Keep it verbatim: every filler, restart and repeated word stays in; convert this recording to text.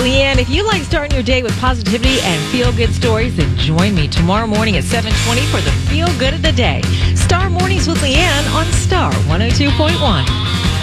Leanne. If you like starting your day with positivity and feel-good stories, then join me tomorrow morning at seven twenty for the Feel Good of the Day. Star Mornings with Leanne on Star one oh two point one.